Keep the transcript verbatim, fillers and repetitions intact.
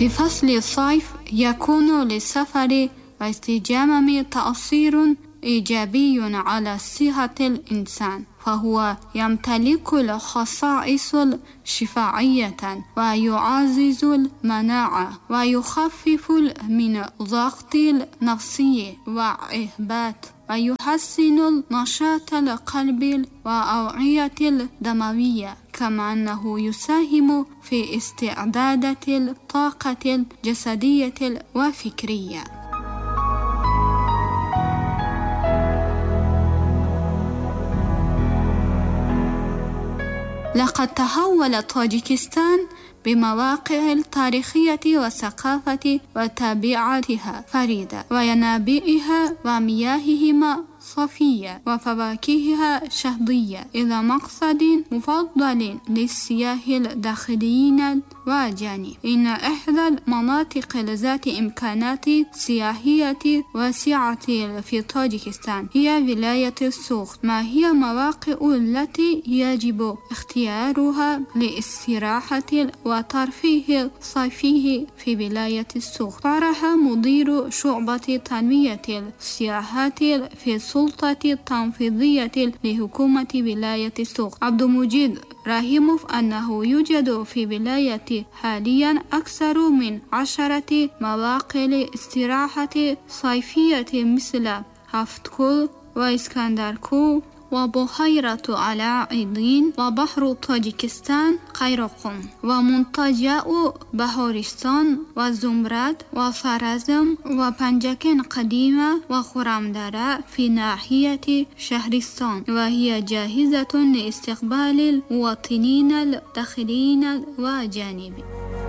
في فصل الصيف يكون للسفر واستجمام تأثير إيجابي على صحة الإنسان، فهو يمتلك الخصائص الشفائية ويعزز المناعة ويخفف من الضغط النفسي والإحباط ويحسن النشاط القلبي والأوعية الدموية، كما أنه يساهم في استعادة الطاقة الجسدية والفكرية. لقد تحولت طاجيكستان بمواقع التاريخية والثقافة وطبيعتها فريدة، وينابيعها ومياههما صفية وفواكهها شهية إلى مقصد مفضل للسياح الداخليين والأجانب. إن إحدى المناطق ذات إمكانات سياحية واسعة في طاجيكستان هي ولاية السوخ. ما هي مواقع التي يجب اختيارها للاستراحة وترفيه الصيفي في ولاية السوخ؟ طرح مدير شعبة تنمية السياحات في السلطة التنفيذية لحكومة ولاية السوخ عبد المجيد راهيموف أنه يوجد في ولاية حاليا أكثر من عشرة مواقع استراحة صيفية مثل هفتكول وإسكندركو وبحيرة علاء-الدين وبحر طاجيكستان قيرقم ومنتجع بهارستان وزمرد وفرزم وبنجكن قديمة وخرمدرة في ناحية شهرستان، وهي جاهزة لاستقبال المواطنين الداخليين والأجانب.